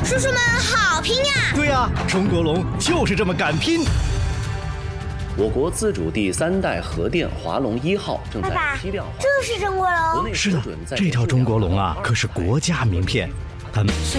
叔叔们好拼呀！ 对呀，中国龙就是这么敢拼。 我国自主第3代核电华龙1号正在批量化。 这是中国龙。 是的，这条中国龙啊，可是国家名片。它